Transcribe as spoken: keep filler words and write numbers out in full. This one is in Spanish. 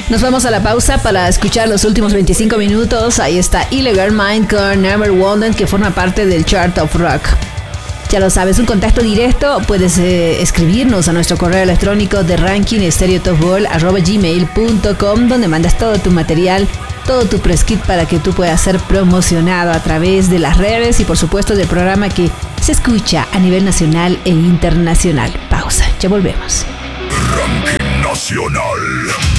Nos vamos a la pausa para escuchar los últimos veinticinco minutos. Ahí está Illegal Mind con Never Wondered, que forma parte del Chart of Rock. Ya lo sabes, un contacto directo. Puedes eh, escribirnos a nuestro correo electrónico de ranking estereotopworld arroba gmail punto com, donde mandas todo tu material, todo tu press kit para que tú puedas ser promocionado a través de las redes y por supuesto del programa que se escucha a nivel nacional e internacional. Pausa, ya volvemos. Ranking Nacional.